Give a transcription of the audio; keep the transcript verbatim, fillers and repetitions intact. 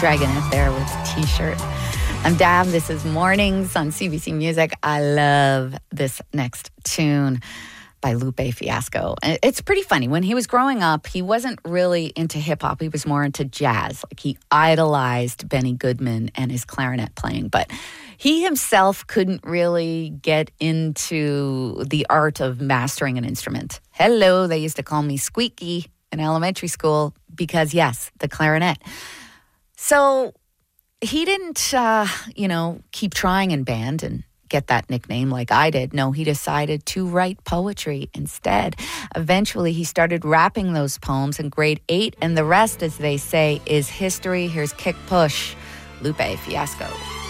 dragging it there with T-shirt. I'm Dab. This is Mornings on C B C Music. I love this next tune by Lupe Fiasco. It's pretty funny. When he was growing up, he wasn't really into hip-hop. He was more into jazz. Like, he idolized Benny Goodman and his clarinet playing. But he himself couldn't really get into the art of mastering an instrument. Hello, they used to call me Squeaky in elementary school because, yes, the clarinet. So he didn't, uh, you know, keep trying in band and get that nickname like I did. No, he decided to write poetry instead. Eventually, he started rapping those poems in grade eight, and the rest, as they say, is history. Here's Kick Push, Lupe Fiasco.